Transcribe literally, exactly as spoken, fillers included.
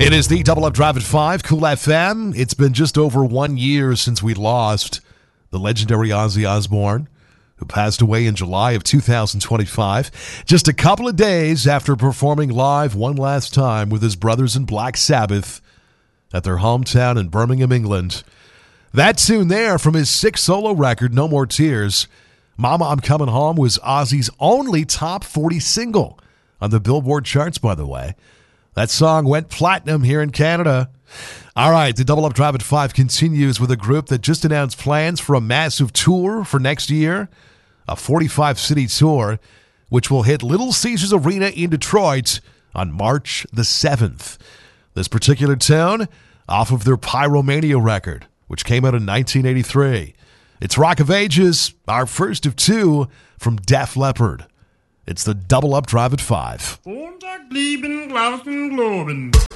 It is the Double Up Drive at five, Cool F M. It's been just over one year since we lost the legendary Ozzy Osbourne, who passed away in July of two thousand twenty-five, just a couple of days after performing live one last time with his brothers in Black Sabbath at their hometown in Birmingham, England. That tune there from his sixth solo record, No More Tears, Mama, I'm Coming Home, was Ozzy's only top forty single on the Billboard charts, by the way. That song went platinum here in Canada. All right, the Double Up Drive at five continues with a group that just announced plans for a massive tour for next year, a forty-five city tour, which will hit Little Caesars Arena in Detroit on March the seventh. This particular tune off of their Pyromania record, which came out in nineteen eighty-three. It's Rock of Ages, our first of two from Def Leppard. It's the Double Up Drive at five. Montag blieben Glauben globen.